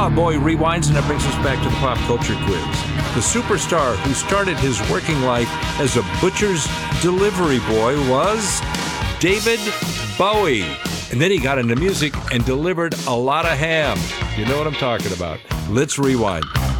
Out Boy rewinds, and it brings us back to the pop culture quiz. The superstar who started his working life as a butcher's delivery boy was David Bowie. And then he got into music and delivered a lot of ham. You know what I'm talking about. Let's rewind.